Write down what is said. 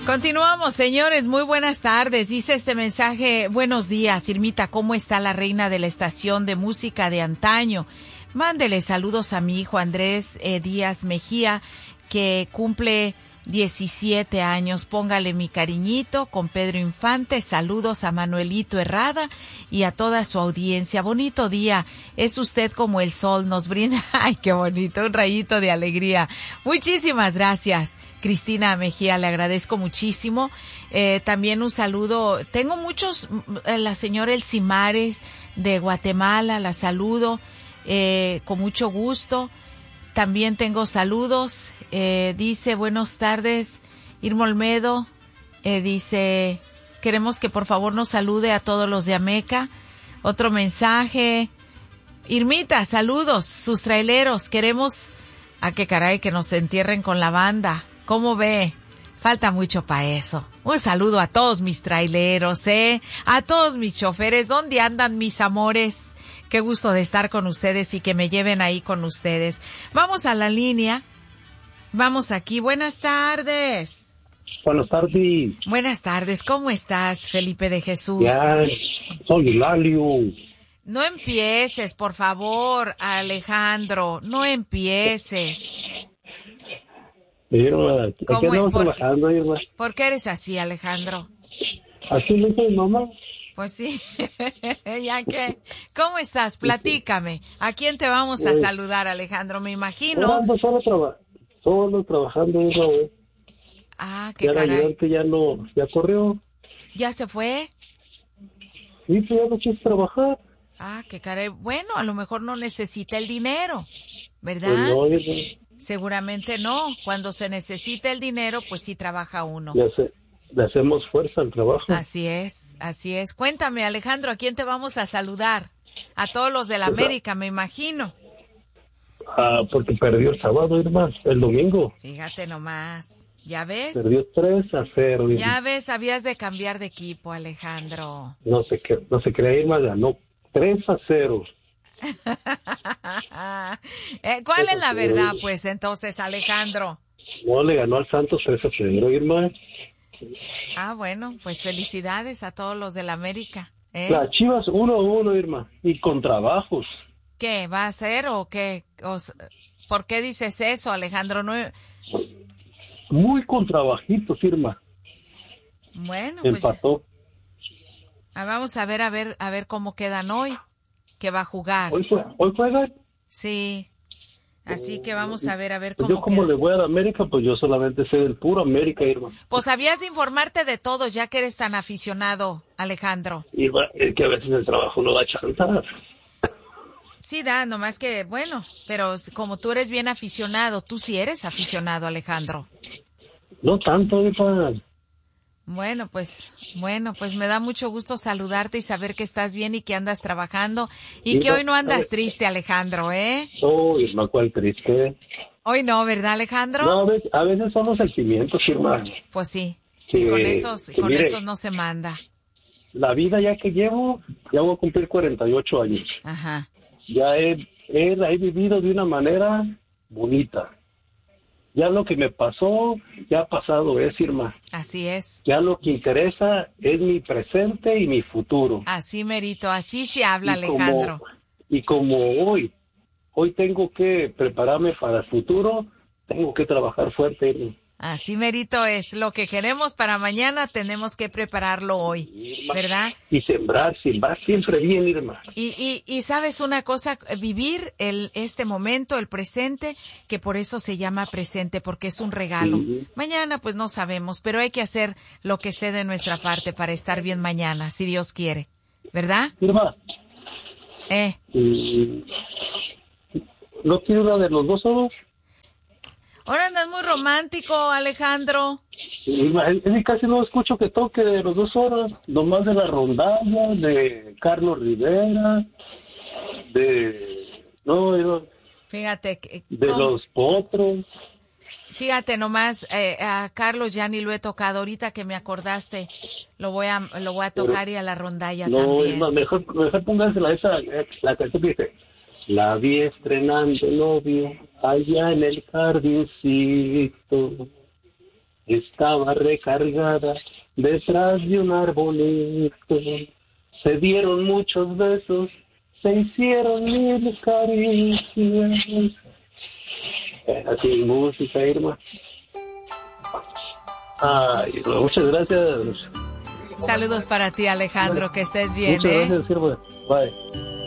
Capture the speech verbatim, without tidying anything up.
Continuamos, señores, muy buenas tardes. Dice este mensaje: buenos días, Irmita, ¿cómo está la reina de la estación de música de antaño? Mándele saludos a mi hijo Andrés eh, Díaz Mejía, que cumple diecisiete años. Póngale mi cariñito con Pedro Infante. Saludos a Manuelito Herrada y a toda su audiencia. Bonito día. Es usted como el sol, nos brinda. Ay, qué bonito, un rayito de alegría. Muchísimas gracias, Cristina Mejía, le agradezco muchísimo. Eh, también un saludo. Tengo muchos, eh, la señora Elsimares de Guatemala, la saludo eh, con mucho gusto. También tengo saludos. Eh, dice, buenas tardes, Irma Olmedo. Eh, dice, queremos que por favor nos salude a todos los de Ameca. Otro mensaje. Irmita, saludos, sus traileros. Queremos, a qué caray, que nos entierren con la banda. ¿Cómo ve? Falta mucho para eso. Un saludo a todos mis traileros, ¿eh? A todos mis choferes. ¿Dónde andan mis amores? Qué gusto de estar con ustedes y que me lleven ahí con ustedes. Vamos a la línea. Vamos aquí. Buenas tardes. Buenas tardes. Buenas tardes. ¿Cómo estás, Felipe de Jesús? Ya, soy Hilario. No empieces, por favor, Alejandro. No empieces. Irma, aquí ¿Cómo es? andamos ¿Por trabajando, qué? Irma. ¿Por qué eres así, Alejandro? Así lo hizo mi mamá. Pues sí, ya que, ¿cómo estás? Platícame. ¿A quién te vamos a Eh, saludar, Alejandro? Me Ahora imagino. ando solo, traba solo trabajando, Irma, güey. Ah, qué Ya la caray. ayudante ya no, ya corrió. ¿Ya se fue? Y pues ya no quiso trabajar. Ah, qué caray. Bueno, a lo mejor no necesita el dinero, ¿verdad? Pues no, Irma. Seguramente no. Cuando se necesita el dinero, pues sí trabaja uno. Le, hace, le hacemos fuerza al trabajo. Así es, así es. Cuéntame, Alejandro, ¿a quién te vamos a saludar? A todos los de la Pues, América, me imagino. Ah, porque perdió el sábado, Irma, el domingo. Fíjate nomás. ¿Ya ves? Perdió tres a cero, Irma. Ya ves, habías de cambiar de equipo, Alejandro. No se, cre- no se crea, Irma, ganó tres a cero. eh, ¿Cuál es la verdad, pues, entonces, Alejandro? No, le ganó al Santos tres a cero, Irma. Ah, bueno, pues felicidades a todos los de la América. ¿eh? Las Chivas uno a uno, Irma, y con trabajos. ¿Qué, va a ser o qué? O s- ¿Por qué dices eso, Alejandro? No, Muy con trabajitos, Irma. bueno, pues Empató. ah, vamos a ver, a ver, a ver cómo quedan hoy, que va a jugar. Hoy, fue, hoy juega. Sí, así que vamos a ver, a ver Pues cómo yo como queda. le voy a la América, pues yo solamente sé del puro América, Irma. Pues habías de informarte de todo, ya que eres tan aficionado, Alejandro. Irma, es que a veces el trabajo no da chantar. Sí, da, nomás que, bueno, pero s- como tú eres bien aficionado, tú sí eres aficionado, Alejandro. No tanto, Irma. Bueno, pues, bueno, pues me da mucho gusto saludarte y saber que estás bien y que andas trabajando y que Irma, hoy no andas ¿sabe? triste, Alejandro, ¿eh? Oh, Irma, cuál triste. Hoy no, ¿verdad, Alejandro? No, a veces, a veces son los sentimientos, Irma. Pues sí, Que- y con esos, que con mire, esos no se manda. La vida ya que llevo, ya voy a cumplir cuarenta y ocho años. Ajá, Ya he, he, la he vivido de una manera bonita. Ya lo que me pasó, ya ha pasado es, Irma. así es. Ya lo que interesa es mi presente y mi futuro. Así merito, así se habla, Y como- Alejandro. Y como hoy, hoy tengo que prepararme para el futuro, tengo que trabajar fuerte, Irma. Así merito es. Lo que queremos para mañana tenemos que prepararlo hoy, Irma. ¿verdad? Y sembrar, sembrar siempre bien, Irma. Y, y, y sabes una cosa, vivir el, este momento, el presente, que por eso se llama presente, porque es un regalo. Sí. Mañana pues no sabemos, pero hay que hacer lo que esté de nuestra parte para estar bien mañana, si Dios quiere, ¿verdad? Irma, Eh, y- ¿no quiere una de los dos solos? ahora andas muy romántico, Alejandro. Irma, es que casi no escucho que toque de los dos horas, nomás de la rondalla, de Carlos Rivera, de... No, Irma, Fíjate, que- de ¿cómo? los potros. Fíjate nomás, eh, a Carlos ya ni lo he tocado. Ahorita que me acordaste, lo voy a, lo voy a tocar y a la rondalla No, también. Irma, mejor, mejor póngasela esa, la canción que dice, la vi estrenando novio allá en el jardincito. estaba recargada detrás de un arbolito. Se dieron muchos besos, se hicieron mil caricias. Así música, Irma. Ay, muchas gracias. Saludos para ti, Alejandro, que estés bien. Muchas ¿eh? gracias, Irma. Bye.